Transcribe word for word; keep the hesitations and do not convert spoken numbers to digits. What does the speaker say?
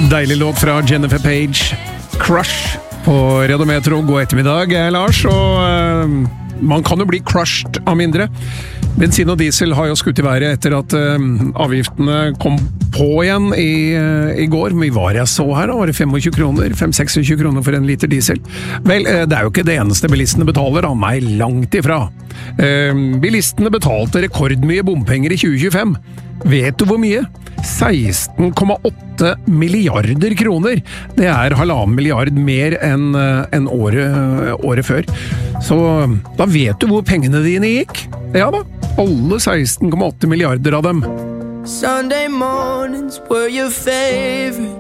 Deilig låt fra Jennifer Page, Crush på Radiometro. God ettermiddag, jeg er Lars, og uh, man kan jo bli crushed av mindre. Bensin og diesel har jo skutt i været etter at uh, avgiftene kom på igjen i, uh, i går. Mye var jeg så her da? Var det tjuefem kroner? fem til seksogtjue kroner for en liter diesel? Vel, uh, det er jo ikke det eneste bilistene betaler, da. Nei, langt ifra. Uh, bilistene betalte rekordmye bompenger i tjue tjuefem. Vet du hvor mye? seksten komma åtte milliarder kroner. Det er halvannen milliard mer enn en året, året før. Så da vet du hvor pengene dine gikk. Ja da, alle seksten komma åtte milliarder av dem. Sunday mornings were your favorite.